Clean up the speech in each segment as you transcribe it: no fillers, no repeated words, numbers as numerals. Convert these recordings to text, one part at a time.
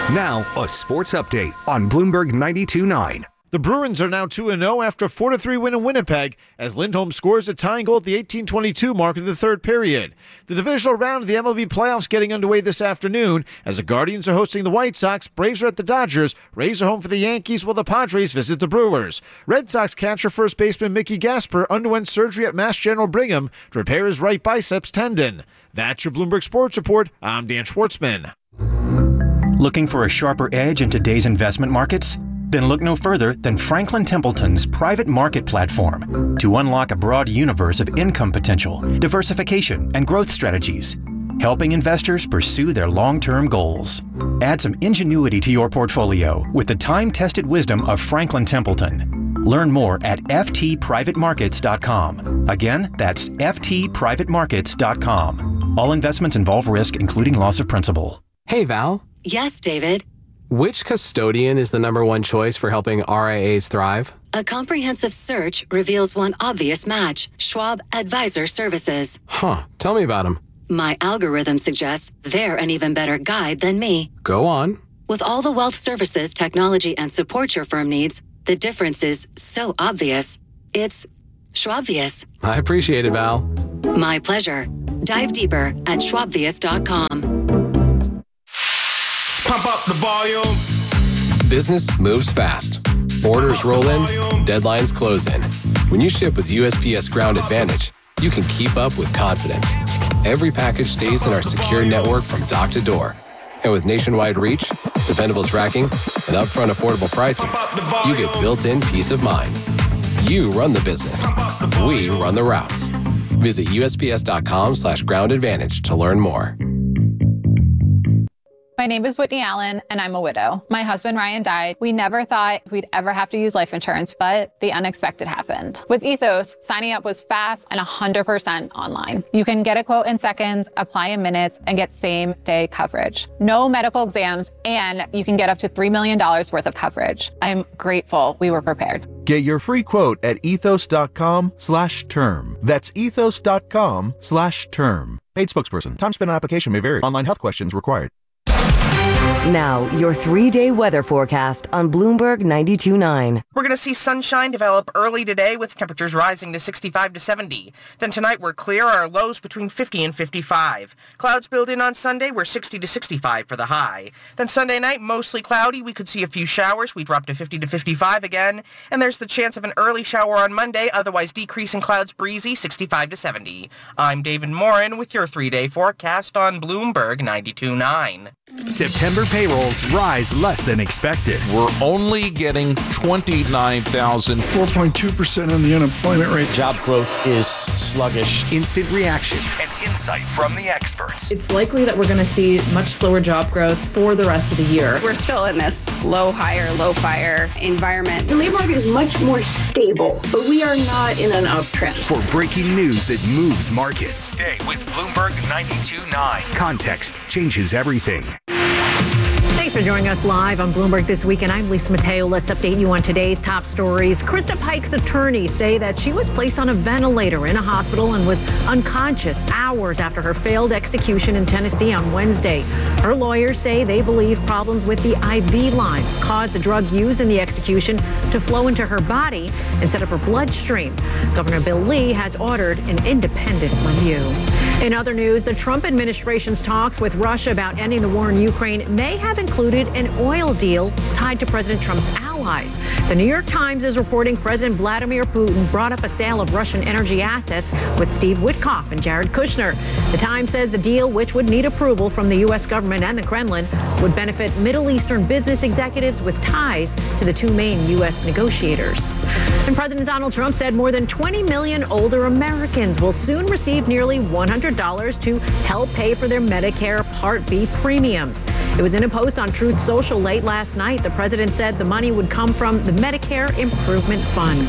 Now, a sports update on Bloomberg 92.9. The Bruins are now 2-0 after a 4-3 win in Winnipeg as Lindholm scores a tying goal at the 18:22 mark of the third period. The divisional round of the MLB playoffs getting underway this afternoon as the Guardians are hosting the White Sox, Braves are at the Dodgers, Rays are home for the Yankees while the Padres visit the Brewers. Red Sox catcher first baseman Mickey Gasper underwent surgery at Mass General Brigham to repair his right biceps tendon. That's your Bloomberg Sports Report. I'm Dan Schwartzman. Looking for a sharper edge in today's investment markets? Then look no further than Franklin Templeton's private market platform to unlock a broad universe of income potential, diversification, and growth strategies, helping investors pursue their long-term goals. Add some ingenuity to your portfolio with the time-tested wisdom of Franklin Templeton. Learn more at ftprivatemarkets.com. Again, that's ftprivatemarkets.com. All investments involve risk, including loss of principal. Hey, Val. Yes, David. Which custodian is the number one choice for helping RIAs thrive? A comprehensive search reveals one obvious match: Schwab Advisor Services. Huh. Tell me about them. My algorithm suggests they're an even better guide than me. Go on. With all the wealth services, technology, and support your firm needs, the difference is so obvious. It's Schwabvious. I appreciate it, Val. My pleasure. Dive deeper at schwabvious.com. Pump up the volume. Business moves fast. Orders roll in, deadlines close in. When you ship with USPS Ground Advantage, you can keep up with confidence. Every package stays in our secure network from dock to door. And with nationwide reach, dependable tracking, and upfront affordable pricing, you get built-in peace of mind. You run the business. We run the routes. Visit USPS.com/Ground Advantage to learn more. My name is Whitney Allen, and I'm a widow. My husband, Ryan, died. We never thought we'd ever have to use life insurance, but the unexpected happened. With Ethos, signing up was fast and 100% online. You can get a quote in seconds, apply in minutes, and get same-day coverage. No medical exams, and you can get up to $3 million worth of coverage. I'm grateful we were prepared. Get your free quote at ethos.com/term. That's ethos.com/term. Paid spokesperson. Time spent on application may vary. Online health questions required. Now, your 3-day weather forecast on Bloomberg 92.9. We're going to see sunshine develop early today with temperatures rising to 65 to 70. Then tonight we're clear, our lows between 50 and 55. Clouds build in on Sunday, we're 60 to 65 for the high. Then Sunday night, mostly cloudy, we could see a few showers, we drop to 50 to 55 again. And there's the chance of an early shower on Monday, otherwise decreasing clouds breezy, 65 to 70. I'm David Morin with your 3-day forecast on Bloomberg 92.9. September payrolls rise less than expected. We're only getting 29,000. 4.2% on the unemployment rate. Job growth is sluggish. Instant reaction and insight from the experts. It's likely that we're going to see much slower job growth for the rest of the year. We're still in this low hire, low fire environment. The labor market is much more stable, but we are not in an uptrend. For breaking news that moves markets, stay with Bloomberg 92.9. Context changes everything. Thanks for joining us live on Bloomberg This Week, and I'm Lisa Mateo. Let's update you on today's top stories. Krista Pike's attorneys say that she was placed on a ventilator in a hospital and was unconscious hours after her failed execution in Tennessee on Wednesday. Her lawyers say they believe problems with the IV lines caused the drug used in the execution to flow into her body instead of her bloodstream. Governor Bill Lee has ordered an independent review. In other news, the Trump administration's talks with Russia about ending the war in Ukraine may have included an oil deal tied to President Trump's allies. The New York Times is reporting President Vladimir Putin brought up a sale of Russian energy assets with Steve Witkoff and Jared Kushner. The Times says the deal, which would need approval from the U.S. government and the Kremlin, would benefit Middle Eastern business executives with ties to the two main U.S. negotiators. And President Donald Trump said more than 20 million older Americans will soon receive nearly $100 to help pay for their Medicare Part B premiums. It was in a post on Truth Social late last night. The president said the money would come from the Medicare Improvement Fund.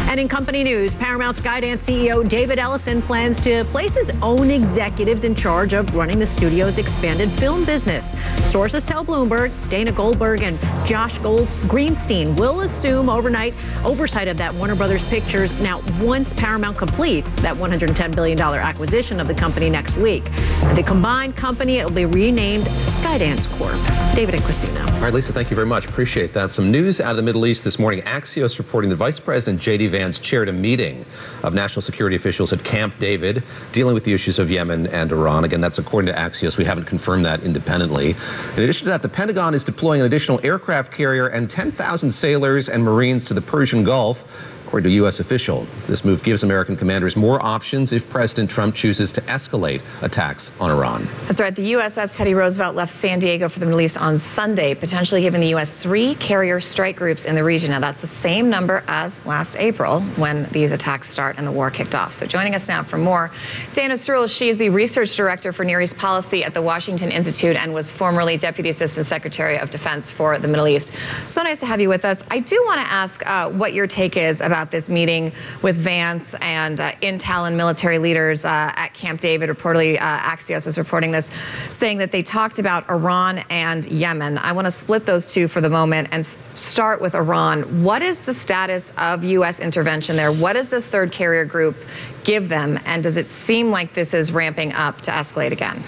And in company news, Paramount Skydance CEO David Ellison plans to place his own executives in charge of running the studio's expanded film business. Sources tell Bloomberg Dana Goldberg and Josh Greenstein will assume oversight of that Warner Brothers Pictures now once Paramount completes that $110 billion acquisition of the company next week. The combined company, it will be renamed Skydance Corp. David and Christina. All right, Lisa, thank you very much. Appreciate that. Some news out of the Middle East this morning. Axios reporting that Vice President J.D. Vance chaired a meeting of national security officials at Camp David dealing with the issues of Yemen and Iran. Again, that's according to Axios. We haven't confirmed that independently. In addition to that, the Pentagon is deploying an additional aircraft carrier and 10,000 sailors and Marines to the Persian Gulf. According to a U.S. official, this move gives American commanders more options if President Trump chooses to escalate attacks on Iran. That's right. The USS Teddy Roosevelt left San Diego for the Middle East on Sunday, potentially giving the U.S. 3 carrier strike groups in the region. Now, that's the same number as last April when these attacks start and the war kicked off. So joining us now for more, Dana Stroul. She is the research director for Near East Policy at the Washington Institute and was formerly Deputy Assistant Secretary of Defense for the Middle East. So nice to have you with us. I do want to ask what your take is about this meeting with Vance and intel and military leaders at Camp David. Reportedly, Axios is reporting this, saying that they talked about Iran and Yemen. I want to split those two for the moment and start with Iran. What is the status of U.S. intervention there? What does this third carrier group give them? And does it seem like this is ramping up to escalate again?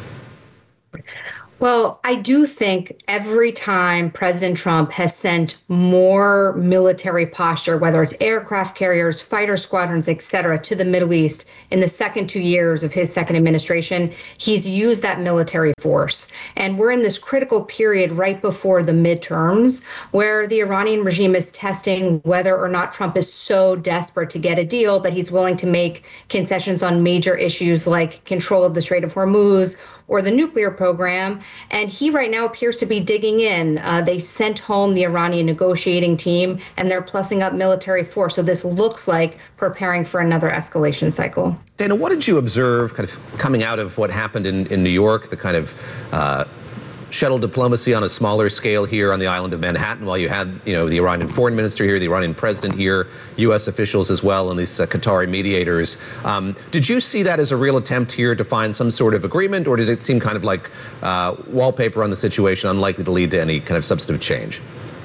Well, I do think every time President Trump has sent more military posture, whether it's aircraft carriers, fighter squadrons, et cetera, to the Middle East in the second 2 years of his second administration, he's used that military force. And we're in this critical period right before the midterms where the Iranian regime is testing whether or not Trump is so desperate to get a deal that he's willing to make concessions on major issues like control of the Strait of Hormuz or the nuclear program. And he right now appears to be digging in. They sent home the Iranian negotiating team, and they're plussing up military force. So this looks like preparing for another escalation cycle. Dana, what did you observe kind of coming out of what happened in New York, the kind of shuttle diplomacy on a smaller scale here on the island of Manhattan, while you had, the Iranian foreign minister here, the Iranian president here, U.S. officials as well, and these Qatari mediators. Did you see that as a real attempt here to find some sort of agreement, or did it seem kind of like wallpaper on the situation, unlikely to lead to any kind of substantive change?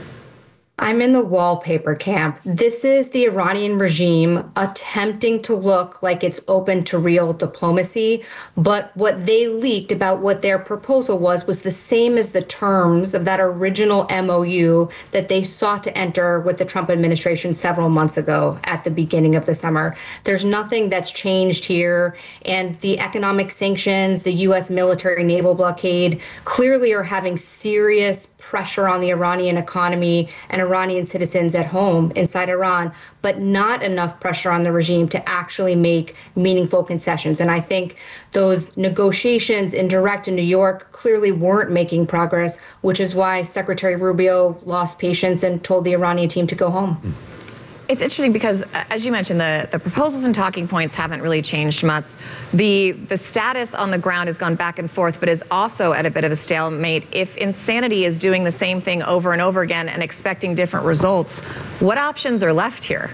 I'm in the wallpaper camp. This is the Iranian regime attempting to look like it's open to real diplomacy, but what they leaked about what their proposal was the same as the terms of that original MOU that they sought to enter with the Trump administration several months ago at the beginning of the summer. There's nothing that's changed here, and the economic sanctions, the U.S. military naval blockade clearly are having serious pressure on the Iranian economy and Iranian citizens at home inside Iran, but not enough pressure on the regime to actually make meaningful concessions. And I think those negotiations in New York clearly weren't making progress, which is why Secretary Rubio lost patience and told the Iranian team to go home. It's interesting because, as you mentioned, the proposals and talking points haven't really changed much. The status on the ground has gone back and forth, but is also at a bit of a stalemate. If insanity is doing the same thing over and over again and expecting different results, what options are left here?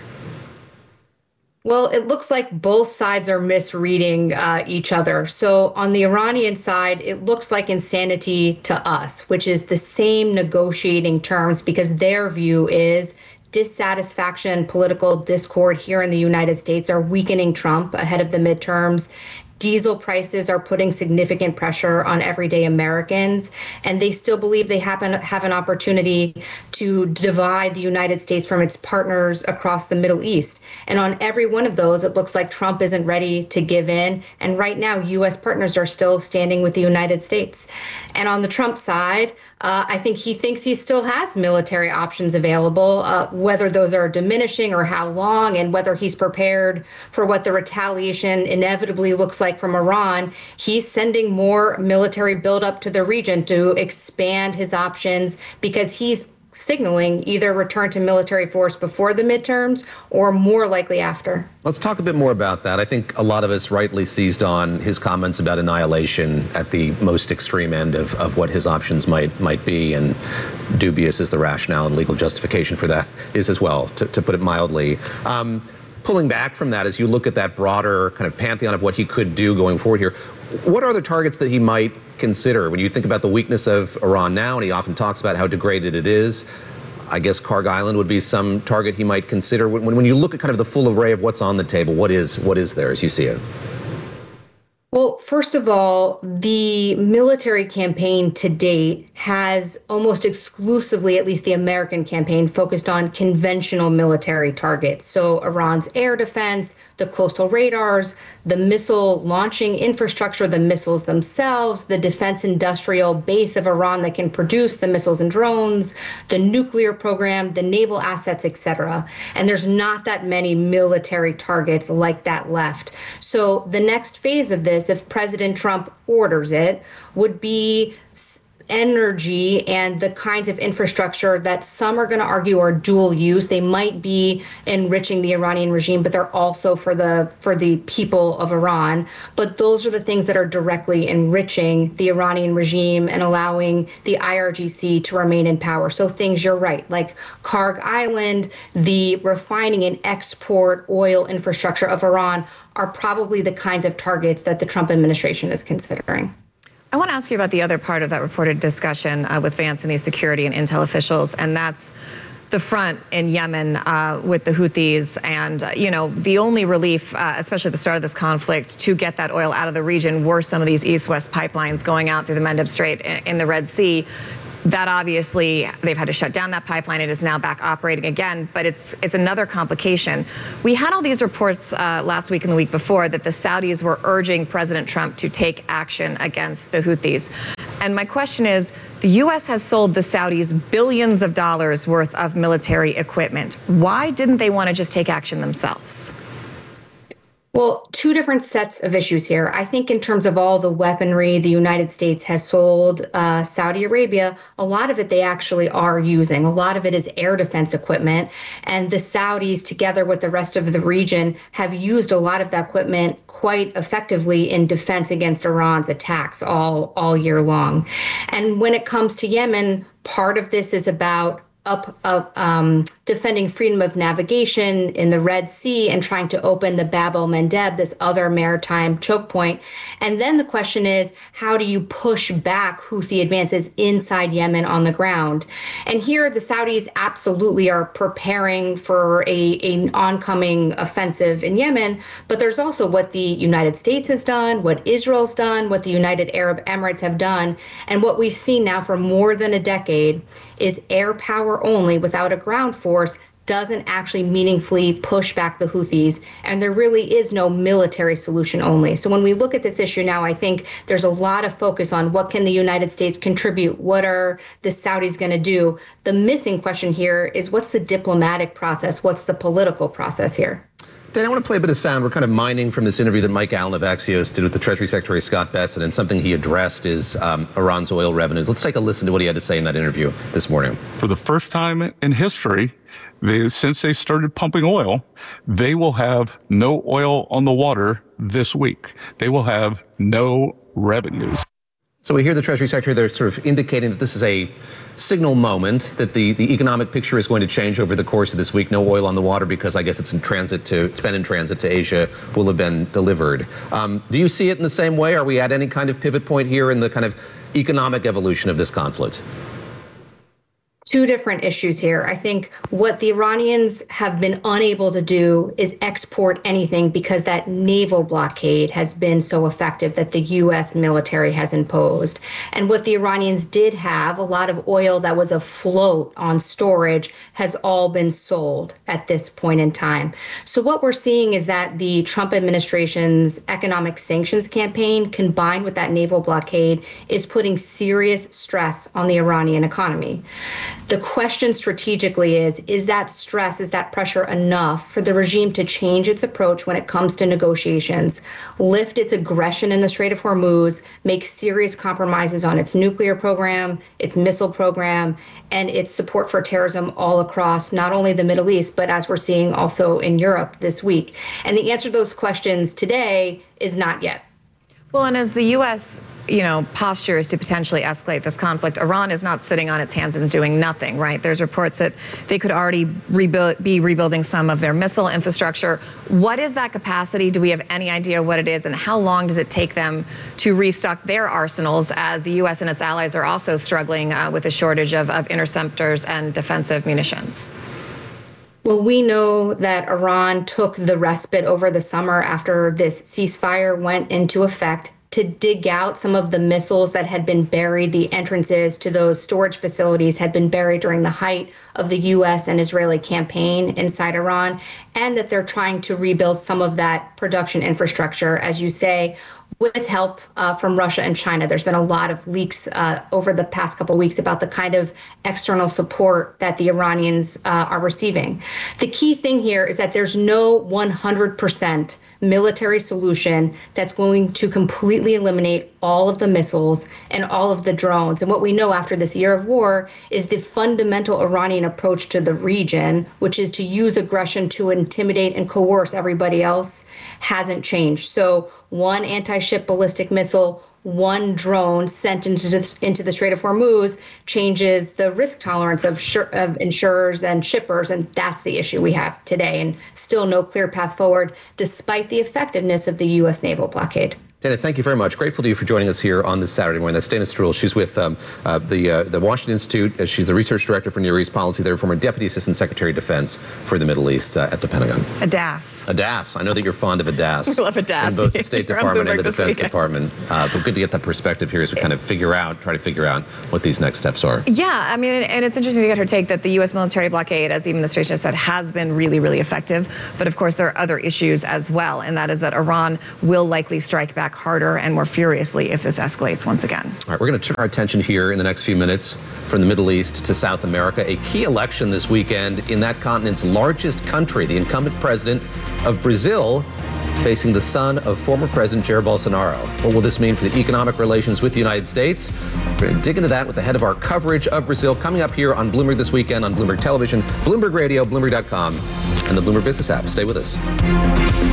Well, it looks like both sides are misreading each other. So on the Iranian side, it looks like insanity to us, which is the same negotiating terms, because their view is dissatisfaction, political discord here in the United States are weakening Trump ahead of the midterms. Diesel prices are putting significant pressure on everyday Americans, and they still believe they have an opportunity to divide the United States from its partners across the Middle East. And on every one of those, it looks like Trump isn't ready to give in. And right now, U.S. partners are still standing with the United States. And on the Trump side, I think he thinks he still has military options available, whether those are diminishing or how long, and whether he's prepared for what the retaliation inevitably looks like from Iran. He's sending more military buildup to the region to expand his options because he's signaling either return to military force before the midterms or more likely after. Let's talk a bit more about that. I think a lot of us rightly seized on his comments about annihilation at the most extreme end of what his options might be, and dubious is the rationale and legal justification for that is as well, to put it mildly. Pulling back from that, as you look at that broader kind of pantheon of what he could do going forward here, what are the targets that he might consider? When you think about the weakness of Iran now, and he often talks about how degraded it is, I guess Karg Island would be some target he might consider. When you look at kind of the full array of what's on the table, what is there as you see it? Well, first of all, the military campaign to date has almost exclusively, at least the American campaign, focused on conventional military targets. So Iran's air defense, the coastal radars, the missile launching infrastructure, the missiles themselves, the defense industrial base of Iran that can produce the missiles and drones, the nuclear program, the naval assets, etc. And there's not that many military targets like that left. So the next phase of this, if President Trump orders it, would be energy and the kinds of infrastructure that some are going to argue are dual use. They might be enriching the Iranian regime, but they're also for the people of Iran. But those are the things that are directly enriching the Iranian regime and allowing the IRGC to remain in power. So things, you're right, like Karg Island, the refining and export oil infrastructure of Iran are probably the kinds of targets that the Trump administration is considering. I want to ask you about the other part of that reported discussion with Vance and these security and intel officials, and that's the front in Yemen with the Houthis. And, the only relief, especially at the start of this conflict, to get that oil out of the region were some of these east-west pipelines going out through the Mendeb Strait in the Red Sea. That obviously, they've had to shut down that pipeline. It is now back operating again, but it's another complication. We had all these reports last week and the week before that the Saudis were urging President Trump to take action against the Houthis. And my question is, the U.S. has sold the Saudis billions of dollars worth of military equipment. Why didn't they want to just take action themselves? Well, two different sets of issues here. I think in terms of all the weaponry the United States has sold Saudi Arabia, a lot of it they actually are using. A lot of it is air defense equipment. And the Saudis, together with the rest of the region, have used a lot of that equipment quite effectively in defense against Iran's attacks all year long. And when it comes to Yemen, part of this is about defending freedom of navigation in the Red Sea and trying to open the Bab el-Mandeb, this other maritime choke point. And then the question is, how do you push back Houthi advances inside Yemen on the ground? And here the Saudis absolutely are preparing for an oncoming offensive in Yemen, but there's also what the United States has done, what Israel's done, what the United Arab Emirates have done. And what we've seen now for more than a decade is air power only without a ground force doesn't actually meaningfully push back the Houthis, and there really is no military solution only. So when we look at this issue now, I think there's a lot of focus on what can the United States contribute, what are the Saudis going to do. The missing question here is what's the diplomatic process, what's the political process here? Dan, I want to play a bit of sound. We're kind of mining from this interview that Mike Allen of Axios did with the Treasury Secretary Scott Bessent, and something he addressed is Iran's oil revenues. Let's take a listen to what he had to say in that interview this morning. For the first time in history, since they started pumping oil, they will have no oil on the water this week. They will have no revenues. So we hear the Treasury Secretary there sort of indicating that this is a signal moment, that the economic picture is going to change over the course of this week. No oil on the water because I guess it's been in transit to Asia, will have been delivered. Do you see it in the same way? Are we at any kind of pivot point here in the kind of economic evolution of this conflict? Two different issues here. I think what the Iranians have been unable to do is export anything because that naval blockade has been so effective that the U.S. military has imposed. And what the Iranians did have, a lot of oil that was afloat on storage, has all been sold at this point in time. So what we're seeing is that the Trump administration's economic sanctions campaign, combined with that naval blockade, is putting serious stress on the Iranian economy. The question strategically is that stress, is that pressure enough for the regime to change its approach when it comes to negotiations, lift its aggression in the Strait of Hormuz, make serious compromises on its nuclear program, its missile program, and its support for terrorism all across not only the Middle East, but as we're seeing also in Europe this week? And the answer to those questions today is not yet. Well, and as the U.S., posture is to potentially escalate this conflict, Iran is not sitting on its hands and doing nothing, right? There's reports that they could already be rebuilding some of their missile infrastructure. What is that capacity? Do we have any idea what it is? And how long does it take them to restock their arsenals as the U.S. and its allies are also struggling with a shortage of interceptors and defensive munitions? Well, we know that Iran took the respite over the summer after this ceasefire went into effect to dig out some of the missiles that had been buried. The entrances to those storage facilities had been buried during the height of the U.S. and Israeli campaign inside Iran, and that they're trying to rebuild some of that production infrastructure, as you say, with help from Russia and China. There's been a lot of leaks over the past couple of weeks about the kind of external support that the Iranians are receiving. The key thing here is that there's no 100% military solution that's going to completely eliminate all of the missiles and all of the drones. And what we know after this year of war is the fundamental Iranian approach to the region, which is to use aggression to intimidate and coerce everybody else, hasn't changed. So one anti-ship ballistic missile, one drone sent into the Strait of Hormuz changes the risk tolerance of insurers and shippers, and that's the issue we have today, and still no clear path forward, despite the effectiveness of the U.S. naval blockade. Dana, thank you very much. Grateful to you for joining us here on this Saturday morning. That's Dana Stroul. She's with the Washington Institute. She's the research director for Near East Policy there, former Deputy Assistant Secretary of Defense for the Middle East at the Pentagon. A DAS. A DAS. I know that you're fond of a DAS. We love a DAS. In both the State Department and the Defense Department. But good to get that perspective here as we kind of try to figure out what these next steps are. Yeah, I mean, and it's interesting to get her take that the U.S. military blockade, as the administration has said, has been really, really effective. But of course, there are other issues as well, and that is that Iran will likely strike back harder and more furiously if this escalates once again. All right, we're going to turn our attention here in the next few minutes from the Middle East to South America. A key election this weekend in that continent's largest country, the incumbent president of Brazil, facing the son of former President Jair Bolsonaro. What will this mean for the economic relations with the United States? We're going to dig into that with the head of our coverage of Brazil coming up here on Bloomberg This Weekend on Bloomberg Television, Bloomberg Radio, Bloomberg.com, and the Bloomberg Business app. Stay with us.